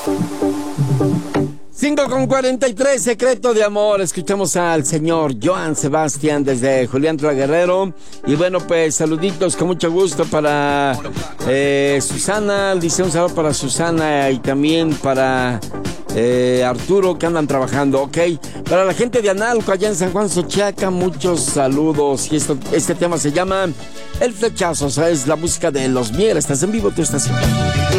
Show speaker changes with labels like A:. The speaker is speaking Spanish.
A: 5:43, Secreto de Amor. Escuchamos al señor Joan Sebastián desde Julián Tla Guerrero. Y bueno, pues saluditos con mucho gusto para Susana. Dice un saludo para Susana y también para Arturo, que andan trabajando, ok. Para la gente de Analco, allá en San Juan Xochiaca, muchos saludos. Y este tema se llama El Flechazo, o sea, es la música de Los Mier. Estás en vivo, tu estación.